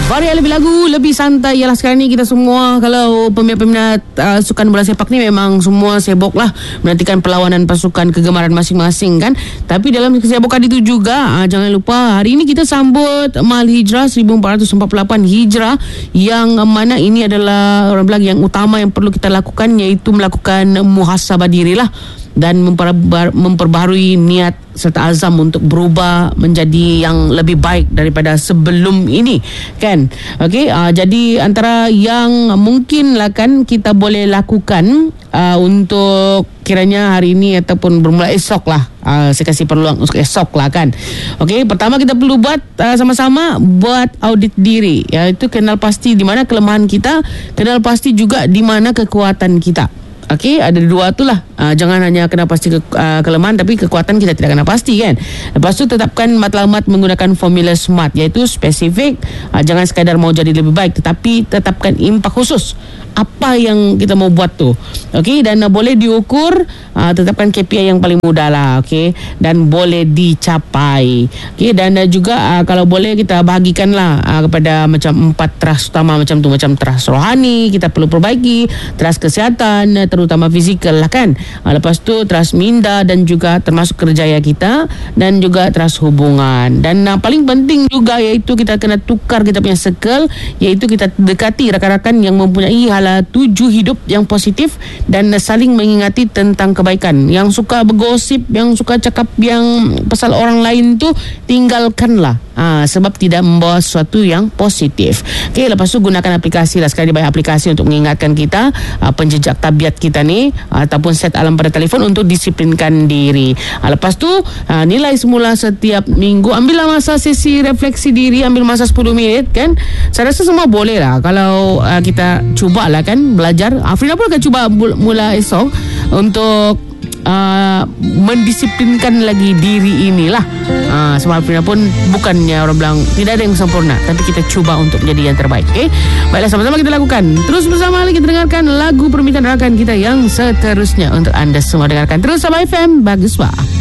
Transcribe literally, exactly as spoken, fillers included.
Varian lebih lagu, lebih santai. Yalah sekarang ni kita semua, kalau peminat-peminat uh, sukan bola sepak ni memang semua sibuk lah menantikan perlawanan pasukan kegemaran masing-masing kan. Tapi dalam kesibukan itu juga, uh, jangan lupa hari ini kita sambut Mal Hijrah seribu empat ratus empat puluh lapan Hijrah, yang mana ini adalah orang bilang yang utama yang perlu kita lakukan, iaitu melakukan muhasabah diri lah, dan memperbar- memperbaharui niat serta azam untuk berubah menjadi yang lebih baik daripada sebelum ini kan. Okey, uh, jadi antara yang mungkin lah kan kita boleh lakukan uh, untuk kiranya hari ini ataupun bermula esok lah, uh, saya kasih peluang untuk esok lah kan. Okey, pertama kita perlu buat uh, sama-sama buat audit diri, iaitu kenal pasti di mana kelemahan kita, kenal pasti juga di mana kekuatan kita. Okey, ada dua tu lah. Uh, jangan hanya kena pasti ke, uh, kelemahan, tapi kekuatan kita tidak kena pasti kan. Lepas tu tetapkan matlamat menggunakan formula SMART, iaitu spesifik, uh, jangan sekadar mau jadi lebih baik, tetapi tetapkan impak khusus apa yang kita mau buat tu. Okey, dan uh, boleh diukur, uh, tetapkan K P I yang paling mudah lah. Okey, dan boleh dicapai. Okey, dan uh, juga uh, kalau boleh kita bahagikanlah uh, kepada macam empat trust utama macam tu, macam trust rohani kita perlu perbaiki, trust kesihatan uh, terutama fizikal lah kan. Uh, lepas tu trust minda dan juga termasuk kerjaya kita, dan juga trust hubungan. Dan uh, paling penting juga iaitu kita kena tukar kita punya circle, iaitu kita dekati rakan-rakan yang mempunyai hala tuju hidup yang positif dan uh, saling mengingati tentang kebaikan. Yang suka bergosip, yang suka cakap yang pasal orang lain tu, tinggalkanlah. Ha, sebab tidak membawa sesuatu yang positif. Okey, lepas tu gunakan aplikasi lah. Sekarang banyak aplikasi untuk mengingatkan kita, uh, penjejak tabiat kita ni, uh, ataupun set alarm pada telefon untuk disiplinkan diri. Uh, lepas tu uh, nilai semula setiap minggu. Ambillah masa sesi refleksi diri, ambil masa sepuluh minit kan. Saya rasa semua boleh lah kalau uh, kita cuba lah kan belajar. Afrina pun akan cuba mula esok untuk Uh, mendisiplinkan lagi diri inilah. uh, Sebab Afrina pun bukannya orang bilang tidak ada yang sempurna, tapi kita cuba untuk menjadi yang terbaik. Okay? Baiklah, sama-sama kita lakukan. Terus bersama lagi kita dengarkan lagu permintaan rakan kita yang seterusnya untuk anda semua dengarkan. Terus sama F M Bagus Pak.